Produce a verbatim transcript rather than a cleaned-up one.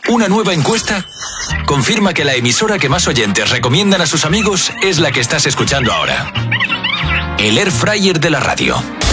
Una nueva encuesta confirma que la emisora que más oyentes recomiendan a sus amigos es la que estás escuchando ahora. El Air Fryer de la radio.